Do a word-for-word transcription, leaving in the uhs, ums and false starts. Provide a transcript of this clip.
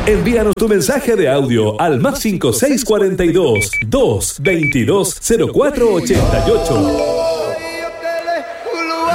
Envíanos tu mensaje de audio al más cinco seis cuatro dos, dos veintidós cero cuatro ochenta y ocho.